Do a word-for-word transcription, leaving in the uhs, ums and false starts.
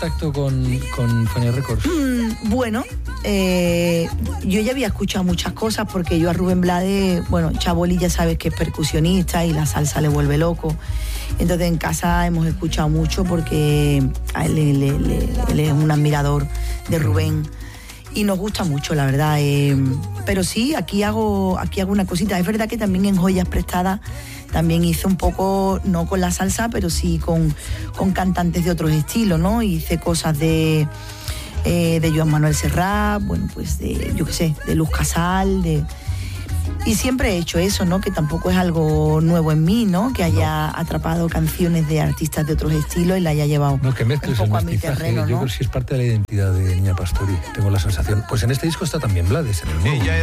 contacto con, con Fania Records? Mm, bueno, eh, yo ya había escuchado muchas cosas porque yo a Rubén Blades, bueno, Chaboli ya sabes que es percusionista y la salsa le vuelve loco. Entonces en casa hemos escuchado mucho porque a él, le, le, le, él es un admirador de Rubén y nos gusta mucho, la verdad. Eh, pero sí, aquí hago, aquí hago una cosita. Es verdad que también en Joyas Prestadas también hice un poco, no con la salsa, pero sí con, con cantantes de otros estilos, ¿no? Hice cosas de, eh, de Joan Manuel Serrat, bueno, pues de, yo qué sé, de Luz Casal, de... Y siempre he hecho eso, ¿no? Que tampoco es algo nuevo en mí, ¿no? Que haya no. atrapado canciones de artistas de otros estilos y la haya llevado no, que mezcles un poco el a mi terreno, ¿no? Yo creo que sí es parte de la identidad de Niña Pastori, tengo la sensación. Pues en este disco está también Blades, en el nuevo.